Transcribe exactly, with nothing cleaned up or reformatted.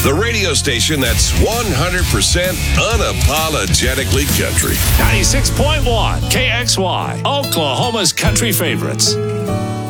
The radio station that's one hundred percent unapologetically country. ninety-six point one K X Y, Oklahoma's country favorites.